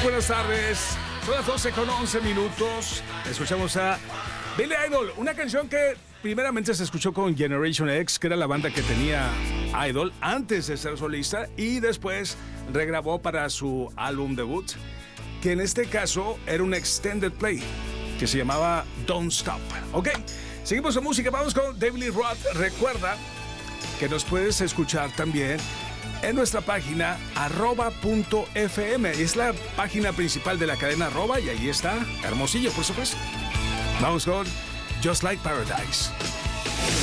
buenas tardes. Son las 12:11. Escuchamos a Billy Idol, una canción que primeramente se escuchó con Generation X, que era la banda que tenía Idol antes de ser solista, y después regrabó para su álbum debut, que en este caso era un extended play, que se llamaba Don't Stop. Ok, seguimos con música, vamos con David Lee Roth. Recuerda que nos puedes escuchar también en nuestra página @.fm. Es la página principal de la cadena @ y ahí está Hermosillo, por supuesto. Vamos con Just Like Paradise.